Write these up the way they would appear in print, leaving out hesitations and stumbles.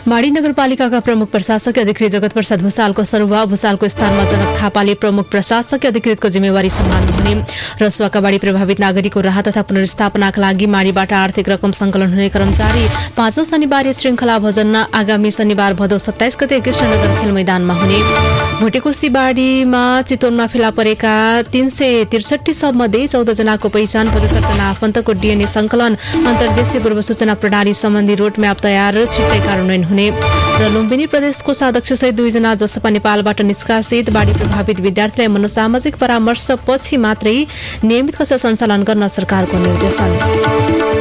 माडी नगरपालिकाका प्रमुख प्रशासक अधिकृत जगत प्रसाद भुसालको सरुवा भुसालको स्थानमा जनक थापाले प्रमुख प्रशासक अधिकृतको जिम्मेवारी सम्हाल्नुहुने। रसुवाका बाढी प्रभावित नागरिकको राहत तथा पुनर्स्थापनाका लागि माडीबाट आर्थिक रकम संकलन हुने कर्मचारी 5औं शनिबार श्रृंखला भजन आगामी शनिबार भदौ 27 गते कृष्णनगर खेल मैदानमा हुने। भोटेकोशी बाढीमा चितवनमा फेला परेका 363 शवमध्ये 14 जनाको पहिचान, 75 जना आफन्तको डीएनए संकलन, अन्तर्देशीय पूर्व सूचना प्रणाली सम्बन्धी रोडम्याप तयार, छिट्टै कार्यान्वयन हुने। र लुम्बिनी प्रदेशको अध्यक्ष सहित 2 जना जसपा नेपालबाट निष्कासित। बाढी प्रभावित विद्यार्थीलाई मनोसामाजिक परामर्श पछि मात्रै नियमित कक्षा सञ्चालन गर्न सरकारको निर्देशन।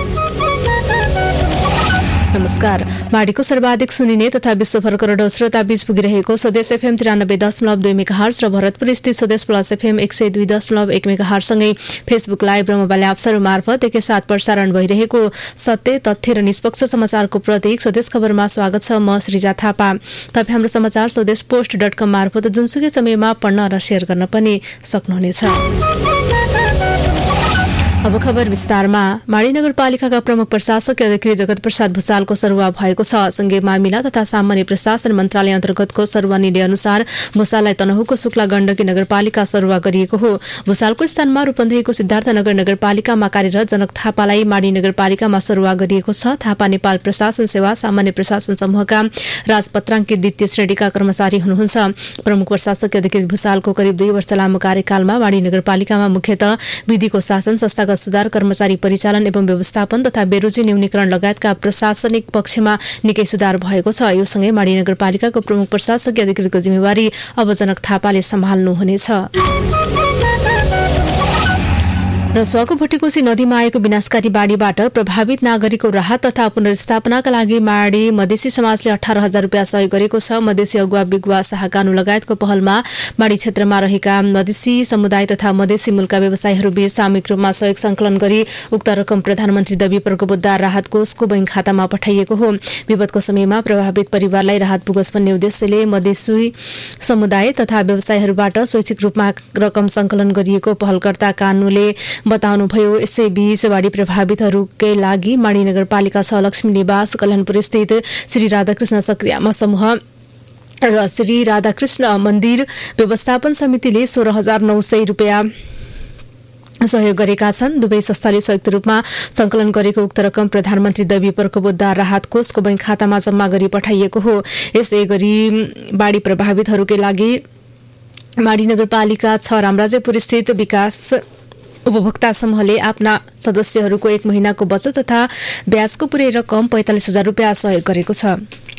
नमस्कार। माडीको सर्वाधिक सुनिने तथा विश्वभर करोडौं श्रोता बीच पुगिरहेको स्वदेश एफएम 93.2 मेगाहर्ज र भरतपुर स्थित स्वदेश प्लस एफएम 102.1 मेगाहर्ज सँगै फेसबुक लाइभ र मोबाइल एप्सहरू मार्फत एकैसाथ प्रसारण भइरहेको सत्य, तथ्य र निष्पक्ष समाचारको प्रतीक स्वदेश खबरमा स्वागत छ। म श्रीजा थापा। तपाईँ हाम्रो समाचार स्वदेश पोस्ट.com मार्फत जुनसुकै समयमा पढ्न र शेयर गर्न पनि सक्नुहुनेछ। अब खबर विस्तारमा। माडी नगरपालिकाका प्रमुख प्रशासक अधिकृत जगत प्रसाद भुसालको सरुवा भएको छ। संघीय मामिला तथा सामान्य प्रशासन मन्त्रालय अन्तर्गतको सरुवा निर्णय अनुसार भुसाललाई तनहुको शुक्ला गण्डकी नगरपालिका सरुवा गरिएको हो। भुसालको स्थानमा रूपन्देहीको सिद्धार्थनगर नगरपालिकामा कार्यरत जनक थापालाई माडी नगरपालिकामा सरुवा गरिएको छ। थापा नेपाल प्रशासन सेवा सामान्य प्रशासन समूहका राजपत्राङ्कित द्वितीय श्रेणीका कर्मचारी हुनुहुन्छ। प्रमुख प्रशासक अधिकृत भुसालको करिब 2 वर्ष लामो कार्यकालमा माडी नगरपालिकामा मुख्यतः विधिको शासन, संस्थागत सुधार, कर्मचारी परिचालन एवं व्यवस्थापन तथा बेरोजी न्यूनीकरण लगायतका प्रशासनिक पक्षमा निकै सुधार भएको छ। यो सँगै माडी नगरपालिकाको प्रमुख प्रशासकीय अधिकृतको जिम्मेवारी अब जनक थापाले सम्हाल्नुहुनेछ। रसुवाको भोटेकोशी नदीमा आएको विनाशकारी बाढीबाट प्रभावित नागरिकको राहत तथा पुनर्स्थापनाका लागि माडी मधेसी समाजले 18,000 रुपियाँ सहयोग गरेको छ। मधेसी अगुवा बिगुवा शाहकानु लगायतको पहलमा माडी क्षेत्रमा रहेका मधेसी समुदाय तथा मधेसी मूलका व्यवसायीहरूबीच सामूहिक रूपमा सहयोग संकलन गरी उक्त रकम प्रधानमन्त्री दबी प्रकोपोद्धार राहत कोषको बैंक खातामा पठाइएको हो। विपदको समयमा प्रभावित परिवारलाई राहत पुगोस् भन्ने उद्देश्यले मधेसी समुदाय तथा व्यवसायीहरूबाट स्वैच्छिक रूपमा रकम संकलन गरिएको पहलकर्ता कानुले बताउनुभयो। यसैबीच बाढी प्रभावितहरूकै लागि माडी नगरपालिका 6 लक्ष्मी निवास कल्याणपुर स्थित श्री राधाकृष्ण सक्रियामा समूह र श्री राधाकृष्ण मन्दिर व्यवस्थापन समितिले 16,900 रुपियाँ सहयोग गरेका छन्। दुवै संस्थाले संयुक्त रूपमा संकलन गरेको उक्त रकम प्रधानमन्त्री दबी प्रकोपोद्धार राहत कोषको बैंक खातामा जम्मा गरी पठाइएको हो। यसै गरी बाढी प्रभावितहरूकै लागि माडी नगरपालिका 6 रामराजेपुर स्थित विकास उपभोक्ता समूहले आफ्ना सदस्यहरूको 1 महिनाको बचत तथा ब्याजको पुरै रकम 45,000 रुपियाँ सहयोग गरेको छ।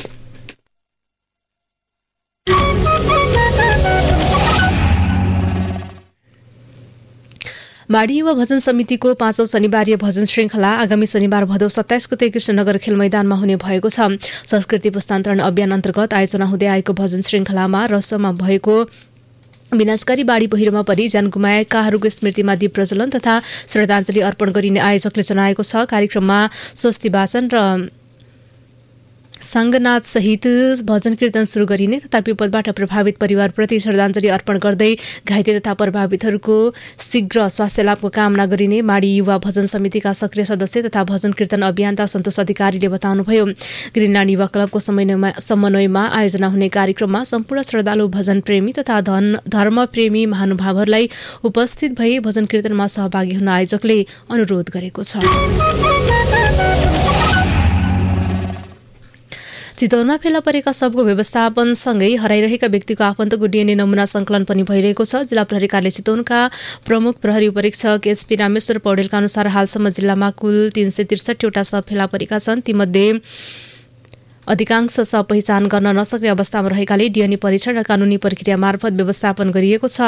माडी युवा भजन समितिको 5औं शनिबारीय भजन श्रृंखला आगामी शनिबार भदौ 27 गते कृष्णनगर खेल मैदानमा हुने भएको छ। संस्कृति पुस्तान्तरण अभियान अन्तर्गत आयोजना हुँदै आएको भजन श्रृंखलामा रसुवामा भएको विनाशकारी बाढी पहिरोमा परि ज्यान गुमाएकाहरूको स्मृतिमा दीप प्रज्वलन तथा श्रद्धाञ्जली अर्पण गरिने आयोजकले जनाएको छ। कार्यक्रममा स्वस्ति वाचन र साङ्गनाथ सहित भजन कीर्तन सुरु गरिने तथा विपदबाट प्रभावित परिवारप्रति श्रद्धाञ्जली अर्पण गर्दै घाइते तथा प्रभावितहरूको शीघ्र स्वास्थ्य लाभको कामना गरिने माडी युवा भजन समितिका सक्रिय सदस्य तथा भजन कीर्तन अभियन्ता सन्तोष अधिकारीले बताउनुभयो। ग्रिनल्यान्ड युवा क्लबको समन्वयमा आयोजना हुने कार्यक्रममा सम्पूर्ण श्रद्धालु भजन प्रेमी तथा धर्मप्रेमी महानुभावहरूलाई उपस्थित भई भजन कीर्तनमा सहभागी हुन आयोजकले अनुरोध गरेको छ। चितवनमा फेला परेका शवको व्यवस्थापनसँगै हराइरहेका व्यक्तिको आफन्तको डीएनए नमुना संकलन पनि भइरहेको छ। जिल्ला प्रहरी कार्यालय चितवनका प्रमुख प्रहरी उपरीक्षक एसपी रामेश्वर पौडेलका अनुसार हालसम्म जिल्लामा कुल 363 वटा शव फेला परेका छन्। तीमध्ये अधिकांश शव पहिचान गर्न नसक्ने अवस्थामा रहेकाले डीएनए परीक्षण र कानुनी प्रक्रिया मार्फत व्यवस्थापन गरिएको छ।